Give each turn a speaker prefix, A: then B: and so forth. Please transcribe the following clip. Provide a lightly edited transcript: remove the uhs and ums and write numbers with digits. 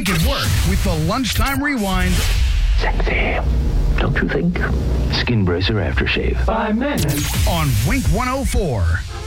A: Make it work with the Lunchtime Rewind.
B: Sexy, don't you think? Skin Bracer Aftershave.
C: 5 minutes.
A: On Wink 104.